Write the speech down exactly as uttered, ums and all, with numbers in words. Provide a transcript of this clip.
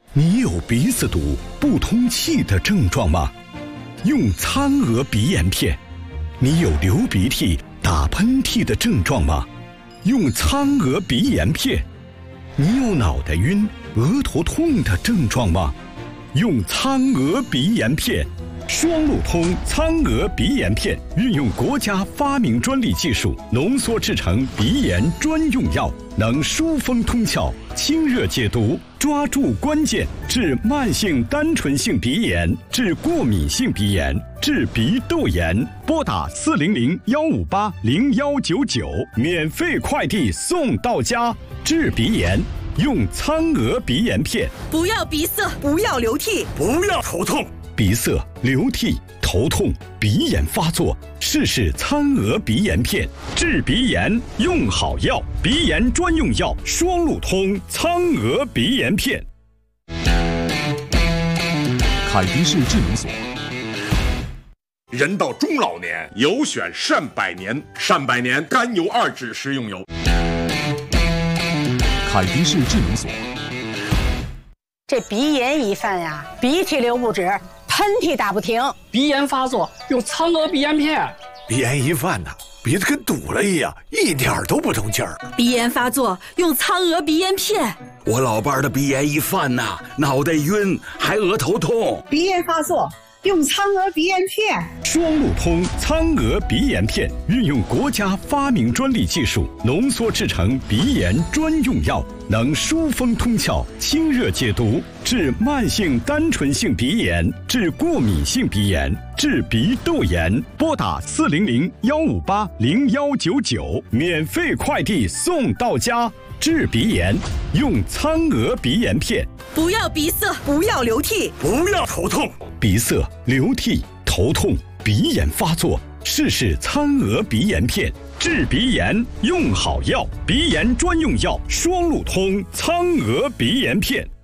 你有鼻子堵、不通气的症状吗？用苍鹅鼻炎片。你有流鼻涕、打喷嚏的症状吗？用苍鹅鼻炎片。你有脑袋晕、额头痛的症状吗？用苍鹅鼻炎片。双路通苍鹅鼻炎片运用国家发明专利技术浓缩制成鼻炎专用药，能疏风通窍、清热解毒，抓住关键，治慢性单纯性鼻炎，治过敏性鼻炎，治鼻窦炎。拨打四零零幺五八零幺九九，免费快递送到家。治鼻炎用苍鹅鼻炎片。 不要鼻塞，不要流涕， 不要头痛。 鼻塞、流涕、头痛、鼻炎发作，试试苍鹅鼻炎片。治鼻炎用好药，鼻炎专用药双路通苍鹅鼻炎片。 凯迪士智能锁。 人到中老年，有选善百年，善百年甘油二酯食用油。 凯迪士智能锁。 这鼻炎一犯呀，鼻涕流不止，喷嚏打不停， 鼻炎发作用苍鹅鼻炎片。 鼻炎一犯呐，鼻子跟堵了一样，一点都不通气儿。 鼻炎发作用苍鹅鼻炎片。 我老伴儿的鼻炎一犯呐，脑袋晕，还额头痛。 鼻炎发作用苍鹅鼻炎片。 双路通苍鹅鼻炎片运用国家发明专利技术浓缩制成鼻炎专用药，能疏风通窍、清热解毒，治慢性单纯性鼻炎，治过敏性鼻炎，治鼻窦炎。拨打四零零幺五八零幺九九，免费快递送到家。治鼻炎用苍鹅鼻炎片。 不要鼻塞，不要流涕， 不要头痛。 鼻塞、流涕、头痛、鼻炎发作，试试苍鹅鼻炎片。治鼻炎用好药，鼻炎专用药双路通苍鹅鼻炎片。